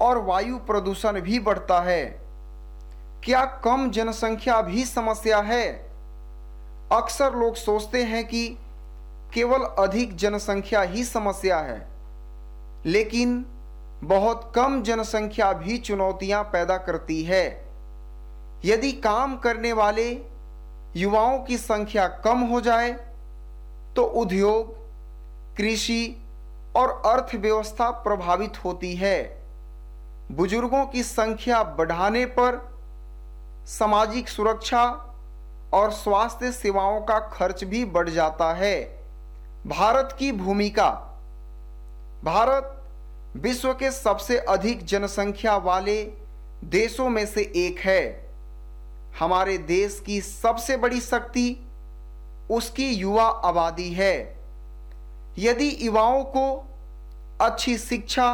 और वायु प्रदूषण भी बढ़ता है। क्या कम जनसंख्या भी समस्या है? अक्सर लोग सोचते हैं कि केवल अधिक जनसंख्या ही समस्या है, लेकिन बहुत कम जनसंख्या भी चुनौतियां पैदा करती है। यदि काम करने वाले युवाओं की संख्या कम हो जाए तो उद्योग, कृषि और अर्थव्यवस्था प्रभावित होती है। बुजुर्गों की संख्या बढ़ाने पर सामाजिक सुरक्षा और स्वास्थ्य सेवाओं का खर्च भी बढ़ जाता है। भारत की भूमिका। भारत विश्व के सबसे अधिक जनसंख्या वाले देशों में से एक है। हमारे देश की सबसे बड़ी शक्ति उसकी युवा आबादी है। यदि युवाओं को अच्छी शिक्षा,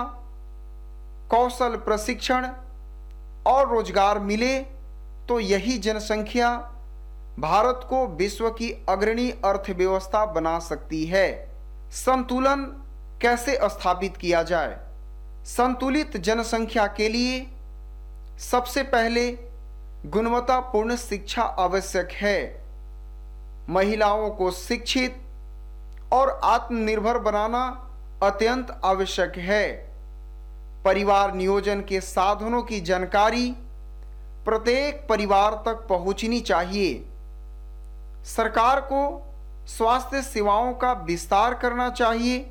कौशल प्रशिक्षण और रोजगार मिले तो यही जनसंख्या भारत को विश्व की अग्रणी अर्थव्यवस्था बना सकती है। संतुलन कैसे स्थापित किया जाए? संतुलित जनसंख्या के लिए सबसे पहले गुणवत्तापूर्ण शिक्षा आवश्यक है। महिलाओं को शिक्षित और आत्मनिर्भर बनाना अत्यंत आवश्यक है। परिवार नियोजन के साधनों की जानकारी प्रत्येक परिवार तक पहुंचनी चाहिए। सरकार को स्वास्थ्य सेवाओं का विस्तार करना चाहिए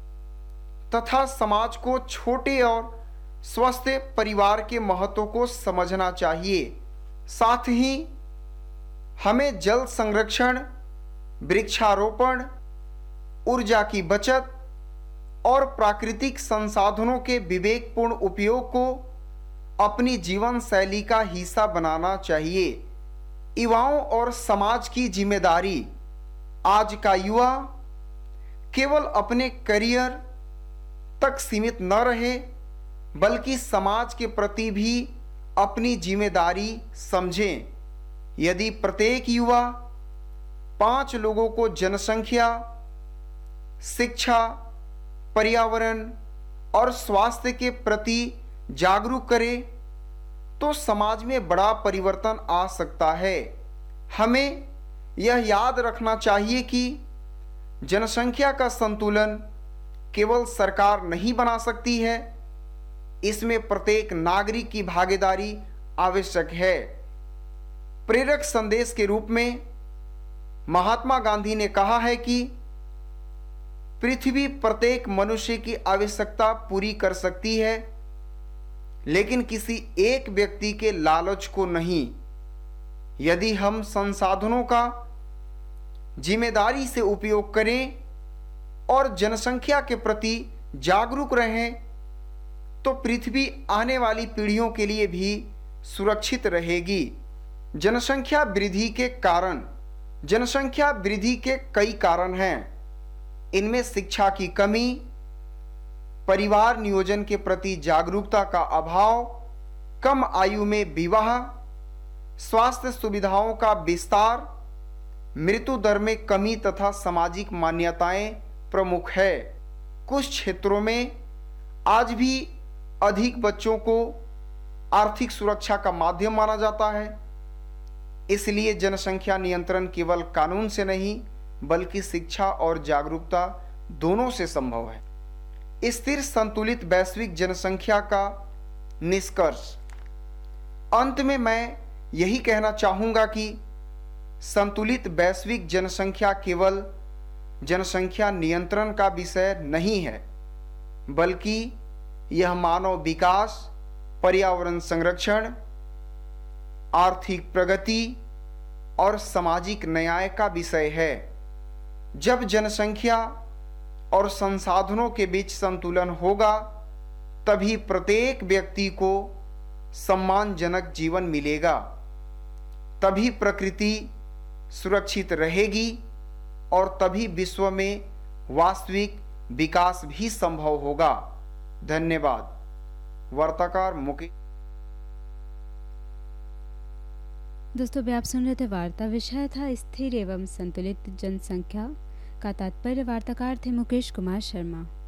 तथा समाज को छोटे और स्वस्थ परिवार के महत्व को समझना चाहिए। साथ ही हमें जल संरक्षण, वृक्षारोपण, ऊर्जा की बचत और प्राकृतिक संसाधनों के विवेकपूर्ण उपयोग को अपनी जीवन शैली का हिस्सा बनाना चाहिए। युवाओं और समाज की जिम्मेदारी। आज का युवा केवल अपने करियर तक सीमित न रहे, बल्कि समाज के प्रति भी अपनी जिम्मेदारी समझें। यदि प्रत्येक युवा 5 लोगों को जनसंख्या, शिक्षा, पर्यावरण और स्वास्थ्य के प्रति जागरूक करे तो समाज में बड़ा परिवर्तन आ सकता है। हमें यह याद रखना चाहिए कि जनसंख्या का संतुलन केवल सरकार नहीं बना सकती है, इसमें प्रत्येक नागरिक की भागीदारी आवश्यक है। प्रेरक संदेश के रूप में महात्मा गांधी ने कहा है कि पृथ्वी प्रत्येक मनुष्य की आवश्यकता पूरी कर सकती है, लेकिन किसी एक व्यक्ति के लालच को नहीं। यदि हम संसाधनों का जिम्मेदारी से उपयोग करें और जनसंख्या के प्रति जागरूक रहें तो पृथ्वी आने वाली पीढ़ियों के लिए भी सुरक्षित रहेगी। जनसंख्या वृद्धि के कारण। जनसंख्या वृद्धि के कई कारण हैं। इनमें शिक्षा की कमी, परिवार नियोजन के प्रति जागरूकता का अभाव, कम आयु में विवाह, स्वास्थ्य सुविधाओं का विस्तार, मृत्यु दर में कमी तथा सामाजिक मान्यताएं प्रमुख है। कुछ क्षेत्रों में आज भी अधिक बच्चों को आर्थिक सुरक्षा का माध्यम माना जाता है। इसलिए जनसंख्या नियंत्रण केवल कानून से नहीं, बल्कि शिक्षा और जागरूकता दोनों से संभव है। स्थिर संतुलित वैश्विक जनसंख्या का निष्कर्ष। अंत में मैं यही कहना चाहूंगा कि संतुलित वैश्विक जनसंख्या केवल जनसंख्या नियंत्रण का विषय नहीं है, बल्कि यह मानव विकास, पर्यावरण संरक्षण, आर्थिक प्रगति और सामाजिक न्याय का विषय है। जब जनसंख्या और संसाधनों के बीच संतुलन होगा, तभी प्रत्येक व्यक्ति को सम्मानजनक जीवन मिलेगा, तभी प्रकृति सुरक्षित रहेगी और तभी विश्व में वास्तविक विकास भी संभव होगा। धन्यवाद। वार्ताकार मुकेश। दोस्तों, भी आप सुन रहे थे वार्ता। विषय था स्थिर एवं संतुलित जनसंख्या का तात्पर्य। वार्ताकार थे मुकेश कुमार शर्मा।